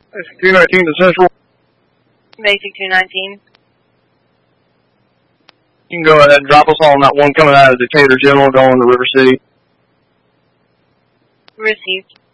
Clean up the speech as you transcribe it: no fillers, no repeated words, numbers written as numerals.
Basic 219 to Central. Basic 219. You can go ahead and drop us on that one coming out of Decatur General going to River City. Received.